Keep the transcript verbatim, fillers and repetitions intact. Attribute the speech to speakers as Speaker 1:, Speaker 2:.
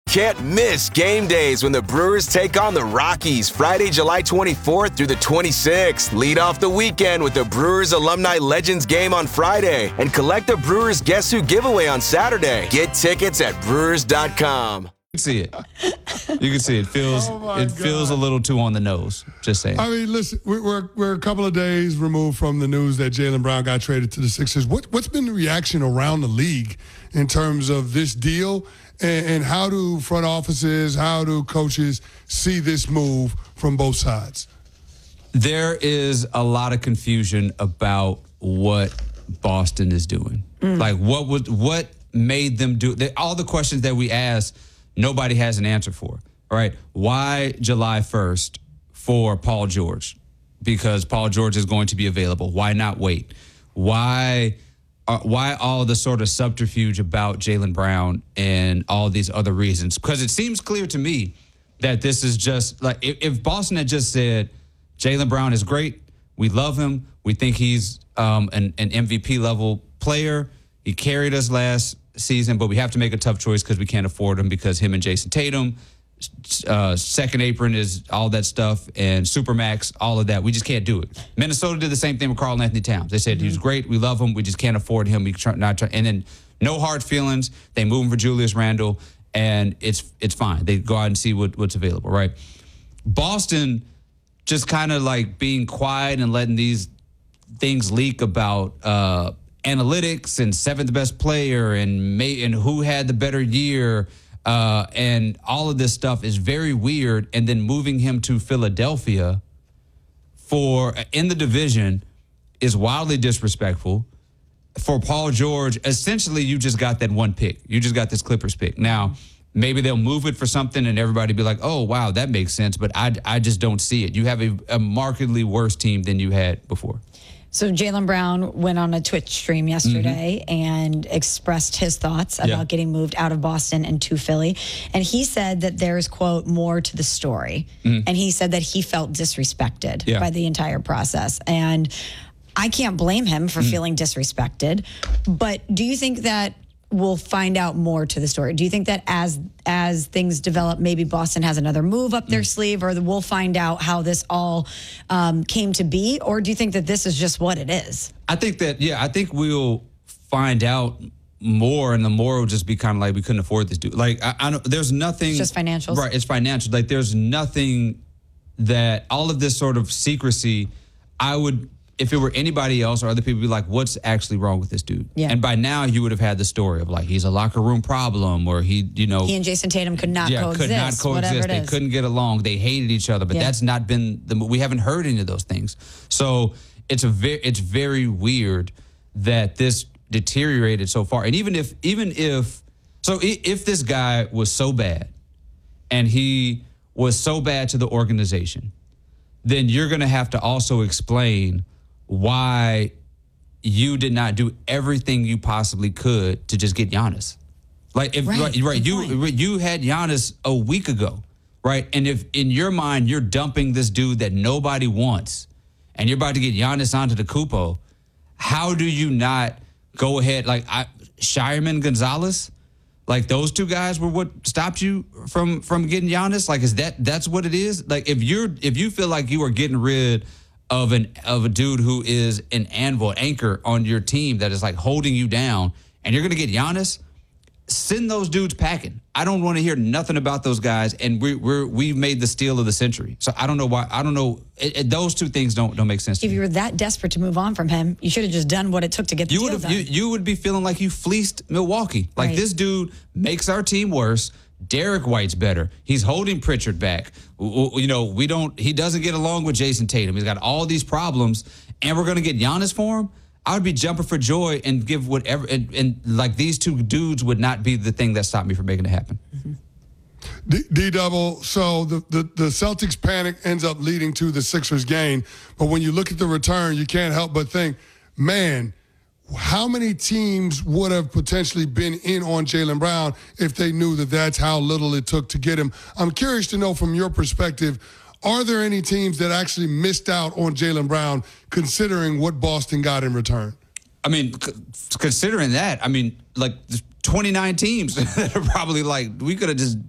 Speaker 1: Can't miss game days when the Brewers take on the Rockies Friday, July twenty-fourth through the twenty-sixth. Lead off the weekend with the Brewers Alumni Legends game on Friday and collect the Brewers Guess Who giveaway on Saturday. Get tickets at brewers dot com.
Speaker 2: You can see it. You can see it. Feels
Speaker 3: Oh my
Speaker 2: it feels a
Speaker 3: God.
Speaker 2: little too on the nose. Just saying.
Speaker 3: I mean, listen, we're, we're we're a couple of days removed from the news that Jaylen Brown got traded to the Sixers. What what's been the reaction around the league in terms of this deal, and, and how do front offices, how do coaches see this move from both sides?
Speaker 2: There is a lot of confusion about what Boston is doing.
Speaker 4: Mm.
Speaker 2: Like what was what made them do they, all the questions that we asked. Nobody has an answer for. All right, why July first for Paul George? Because Paul George is going to be available. Why not wait? Why? Uh, why all the sort of subterfuge about Jaylen Brown and all these other reasons? Because it seems clear to me that this is just like if, if Boston had just said Jaylen Brown is great, we love him, we think he's um, an, an M V P level player. He carried us last season, but we have to make a tough choice because we can't afford him because him and Jason Tatum, uh, second apron is all that stuff, and Supermax, all of that. We just can't do it. Minnesota did the same thing with Karl Anthony Towns. They said mm-hmm. he was great, we love him, we just can't afford him. We try, not try, and then no hard feelings. They move him for Julius Randle, and it's it's fine. They go out and see what, what's available, right? Boston just kind of like being quiet and letting these things leak about uh, analytics and seventh best player and may, and who had the better year uh, and all of this stuff is very weird. And then moving him to Philadelphia for in the division is wildly disrespectful. For Paul George, essentially you just got that one pick. You just got this Clippers pick. Now, maybe they'll move it for something and everybody be like, oh, wow, that makes sense. But I, I just don't see it. You have a, a markedly worse team than you had before.
Speaker 4: So Jaylen Brown went on a Twitch stream yesterday mm-hmm. and expressed his thoughts about
Speaker 2: yeah.
Speaker 4: getting moved out of Boston and to Philly. And he said that there's, quote, more to the story. Mm. And he said that he felt disrespected yeah. by the entire process. And I can't blame him for mm. feeling disrespected. But do you think that we'll find out more to the story? Do you think that as as things develop, maybe Boston has another move up their mm. sleeve, or we'll find out how this all um, came to be? Or do you think that this is just what it is?
Speaker 2: I think that, yeah, I think we'll find out more, and the more will just be kind of like we couldn't afford this dude. Like, I, I don't, there's nothing.
Speaker 4: It's just financials.
Speaker 2: Right, it's financial. Like, there's nothing that all of this sort of secrecy, I would, if it were anybody else or other people, be like, what's actually wrong with this dude?
Speaker 4: Yeah.
Speaker 2: And by now, you would have had the story of like, he's a locker room problem, or he, you know.
Speaker 4: He and Jason Tatum could not
Speaker 2: yeah,
Speaker 4: coexist.
Speaker 2: could not coexist. They
Speaker 4: is.
Speaker 2: couldn't get along. They hated each other. But
Speaker 4: yeah.
Speaker 2: that's not been, the, we haven't heard any of those things. So it's a very, it's very weird that this deteriorated so far. And even if, even if, so if this guy was so bad and he was so bad to the organization, then you're going to have to also explain why you did not do everything you possibly could to just get Giannis. Like, if
Speaker 4: right,
Speaker 2: right, right you point. you had Giannis a week ago, right? And if in your mind you're dumping this dude that nobody wants, and you're about to get Giannis onto the Kupo, how do you not go ahead? Like I, Shireman Gonzalez, like those two guys were what stopped you from from getting Giannis. Like, is that that's what it is? Like, if you're if you feel like you are getting rid of an of a dude who is an anvil, anchor on your team that is like holding you down, and you're gonna get Giannis, send those dudes packing. I don't want to hear nothing about those guys, and we we're we've made the steal of the century. So I don't know why. I don't know. It, it, those two things don't don't make sense. To
Speaker 4: if
Speaker 2: me.
Speaker 4: you were that desperate to move on from him, you should have just done what it took to get the
Speaker 2: you
Speaker 4: deal
Speaker 2: would
Speaker 4: done.
Speaker 2: you, you would be feeling like you fleeced Milwaukee. Like,
Speaker 4: right.
Speaker 2: this dude makes our team worse. Derek White's better. He's holding Pritchard back. You know, we don't. He doesn't get along with Jason Tatum. He's got all these problems, and we're going to get Giannis for him. I would be jumping for joy and give whatever. And, and like, these two dudes would not be the thing that stopped me from making it happen.
Speaker 4: Mm-hmm.
Speaker 3: D, D double. So the, the the Celtics panic ends up leading to the Sixers gain. But when you look at the return, you can't help but think, man, how many teams would have potentially been in on Jaylen Brown if they knew that that's how little it took to get him? I'm curious to know from your perspective, are there any teams that actually missed out on Jaylen Brown considering what Boston got in return?
Speaker 2: I mean, c- considering that, I mean, like twenty-nine teams that are probably like, we could have just